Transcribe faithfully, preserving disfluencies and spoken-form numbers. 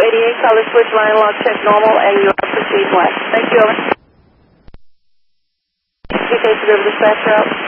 eighty-eight, color switch line log check normal, and you are proceed west. Thank you, over. G K to the dispatch route.